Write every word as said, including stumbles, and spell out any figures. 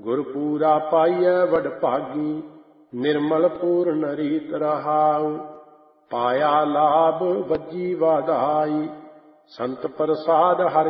ਗੁਰਪੂਰਾ ਪਾਈਐ ਵਡ ਭਾਗੀ, ਨਿਰਮਲ ਪੂਰਨ ਰੀਤ ਰਹਾਉ। ਪਾਇਆ ਲਾਭ ਵੱਜੀ ਵਾਧਾਈ, ਸੰਤ ਪ੍ਰਸਾਦ ਹਰ